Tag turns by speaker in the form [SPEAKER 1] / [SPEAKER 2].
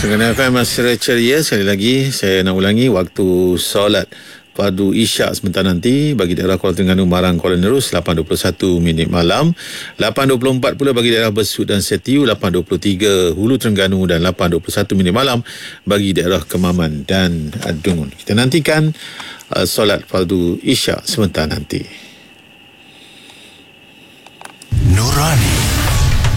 [SPEAKER 1] Tengah FM masih ceria. Sekali lagi saya nak ulangi waktu solat fardu isyak sebentar nanti bagi daerah Kuala Terengganu, Marang, Kuala Nerus 8.21 minit malam, 8.24 pula bagi daerah Besut dan Setiu, 8.23 Hulu Terengganu dan 8.21 minit malam bagi daerah Kemaman dan Dungun. Kita nantikan solat fardu isyak sebentar nanti.
[SPEAKER 2] Nurani